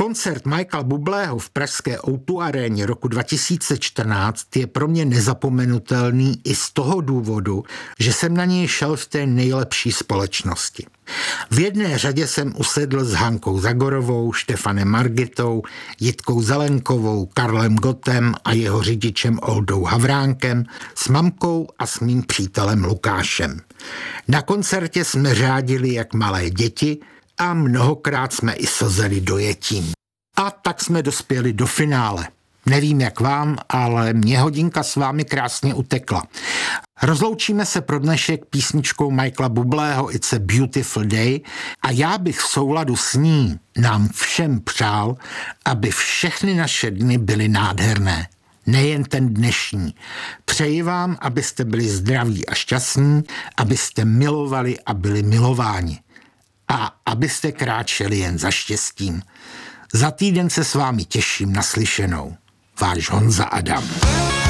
Koncert Michaela Bublého v pražské O2 aréně roku 2014 je pro mě nezapomenutelný i z toho důvodu, že jsem na něj šel v té nejlepší společnosti. V jedné řadě jsem usedl s Hankou Zagorovou, Štefanem Margitou, Jitkou Zelenkovou, Karlem Gottem a jeho řidičem Oldou Havránkem, s mamkou a s mým přítelem Lukášem. Na koncertě jsme řádili jak malé děti a mnohokrát jsme i slzeli dojetím. A tak jsme dospěli do finále. Nevím jak vám, ale mě hodinka s vámi krásně utekla. Rozloučíme se pro dnešek písničkou Michaela Bublého It's a Beautiful Day a já bych v souladu s ní nám všem přál, aby všechny naše dny byly nádherné. Nejen ten dnešní. Přeji vám, abyste byli zdraví a šťastní, abyste milovali a byli milováni. A abyste kráčeli jen za štěstím. Za týden se s vámi těším, naslyšenou. Váš Honza Adam.